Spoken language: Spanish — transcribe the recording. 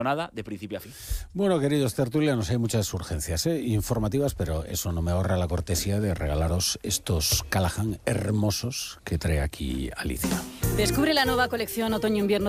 nada de principio a fin. Bueno, queridos tertulianos, hay muchas urgencias informativas, pero eso no me ahorra la cortesía de regalaros estos Callahan hermosos que trae aquí Alicia. Descubre la nueva colección otoño-invierno